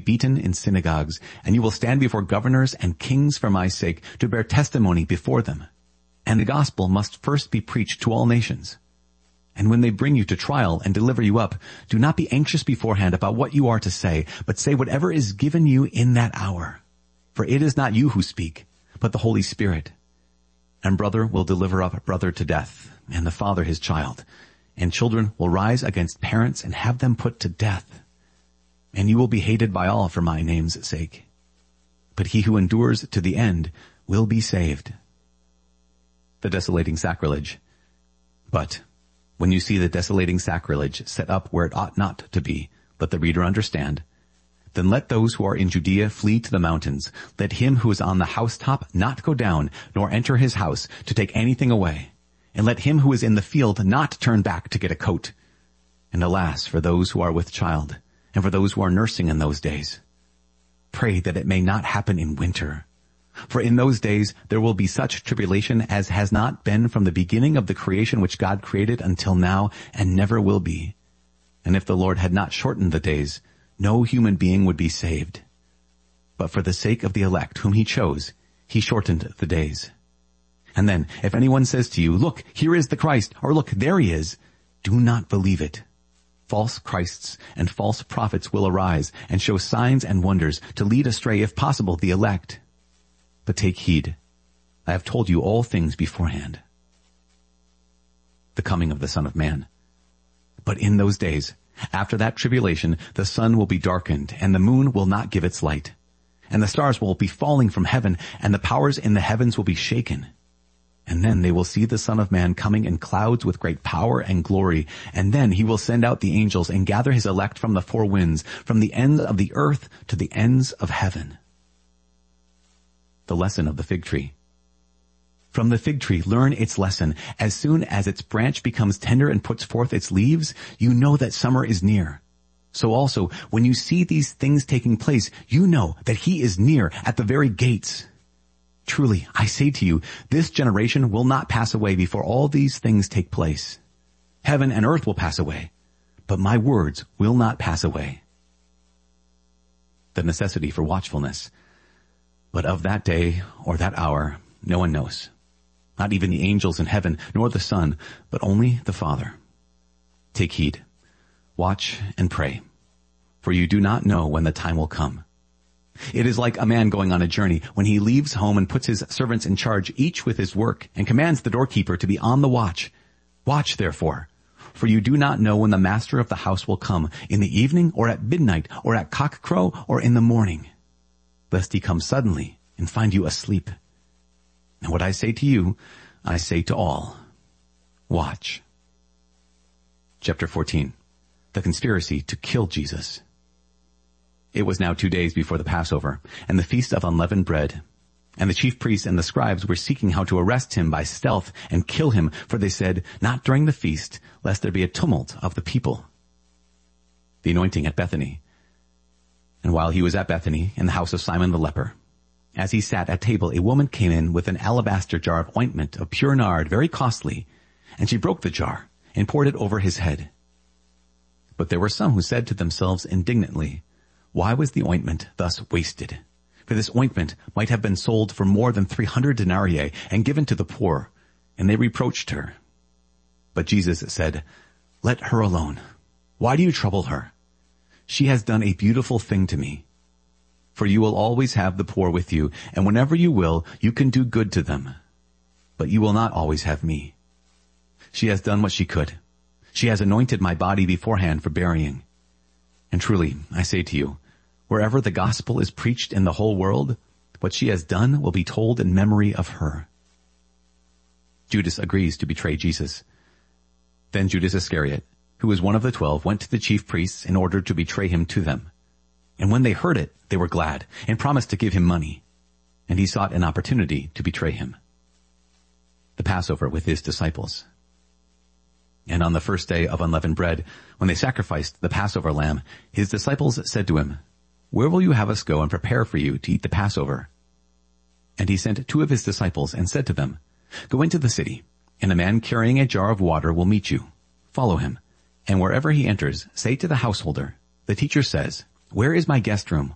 beaten in synagogues, and you will stand before governors and kings for my sake to bear testimony before them. And the gospel must first be preached to all nations. And when they bring you to trial and deliver you up, do not be anxious beforehand about what you are to say, but say whatever is given you in that hour. For it is not you who speak, but the Holy Spirit. And brother will deliver up brother to death, and the father his child. And children will rise against parents and have them put to death. And you will be hated by all for my name's sake. But he who endures to the end will be saved. The desolating sacrilege. But when you see the desolating sacrilege set up where it ought not to be, let the reader understand. Then let those who are in Judea flee to the mountains. Let him who is on the housetop not go down, nor enter his house to take anything away. And let him who is in the field not turn back to get a coat. And alas, for those who are with child, and for those who are nursing in those days. Pray that it may not happen in winter. For in those days there will be such tribulation as has not been from the beginning of the creation which God created until now, and never will be. And if the Lord had not shortened the days, no human being would be saved. But for the sake of the elect whom he chose, he shortened the days. And then, if anyone says to you, look, here is the Christ, or look, there he is, do not believe it. False Christs and false prophets will arise and show signs and wonders to lead astray, if possible, the elect. But take heed. I have told you all things beforehand. The coming of the Son of Man. But in those days, after that tribulation, the sun will be darkened, and the moon will not give its light. And the stars will be falling from heaven, and the powers in the heavens will be shaken. And then they will see the Son of Man coming in clouds with great power and glory. And then he will send out the angels and gather his elect from the four winds, from the ends of the earth to the ends of heaven. The lesson of the fig tree. From the fig tree learn its lesson. As soon as its branch becomes tender and puts forth its leaves, you know that summer is near. So also, when you see these things taking place, you know that he is near at the very gates. Truly, I say to you, this generation will not pass away before all these things take place. Heaven and earth will pass away, but my words will not pass away. The necessity for watchfulness. But of that day or that hour, no one knows. Not even the angels in heaven, nor the Son, but only the Father. Take heed. Watch and pray, for you do not know when the time will come. It is like a man going on a journey when he leaves home and puts his servants in charge, each with his work, and commands the doorkeeper to be on the watch. Watch, therefore, for you do not know when the master of the house will come, in the evening, or at midnight, or at cockcrow, or in the morning, lest he come suddenly and find you asleep. And what I say to you, I say to all. Watch. Chapter 14. The conspiracy to kill Jesus. It was now 2 days before the Passover, and the feast of unleavened bread. And the chief priests and the scribes were seeking how to arrest him by stealth and kill him, for they said, not during the feast, lest there be a tumult of the people. The anointing at Bethany. And while he was at Bethany, in the house of Simon the leper, as he sat at table, a woman came in with an alabaster jar of ointment of pure nard, very costly, and she broke the jar and poured it over his head. But there were some who said to themselves indignantly, why was the ointment thus wasted? For this ointment might have been sold for more than 300 denarii and given to the poor. And they reproached her. But Jesus said, let her alone. Why do you trouble her? She has done a beautiful thing to me. For you will always have the poor with you, and whenever you will, you can do good to them. But you will not always have me. She has done what she could. She has anointed my body beforehand for burying. And truly, I say to you, wherever the gospel is preached in the whole world, what she has done will be told in memory of her. Judas agrees to betray Jesus. Then Judas Iscariot, who was one of the 12, went to the chief priests in order to betray him to them. And when they heard it, they were glad and promised to give him money. And he sought an opportunity to betray him. The Passover with his disciples. And on the first day of unleavened bread, when they sacrificed the Passover lamb, his disciples said to him, where will you have us go and prepare for you to eat the Passover? And he sent 2 of his disciples and said to them, go into the city, and a man carrying a jar of water will meet you. Follow him. And wherever he enters, say to the householder, the teacher says, where is my guest room